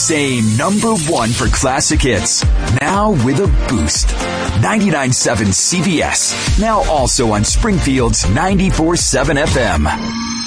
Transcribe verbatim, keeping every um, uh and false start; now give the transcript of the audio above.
same number one for classic hits. Now with a boost. ninety-nine point seven C B S. Now also on Springfield's ninety-four point seven F M.